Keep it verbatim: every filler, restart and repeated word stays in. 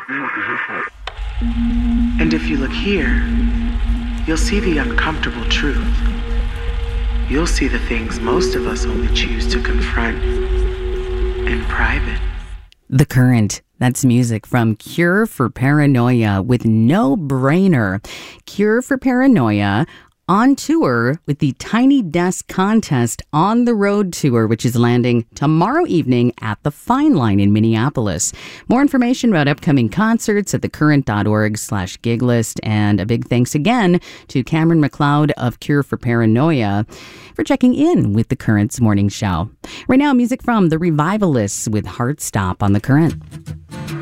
And if you look here, you'll see the uncomfortable truth. You'll see the things most of us only choose to confront in private. The Current. That's music from Cure for Paranoia with No Brainer. Cure for Paranoia on tour with the Tiny Desk Contest on the Road tour, which is landing tomorrow evening at the Fine Line in Minneapolis. More information about upcoming concerts at thecurrent.org slash gig list. And a big thanks again to Cameron McLeod of Cure for Paranoia for checking in with The Current's morning show. Right now, music from The Revivalists with Heartstop on The Current.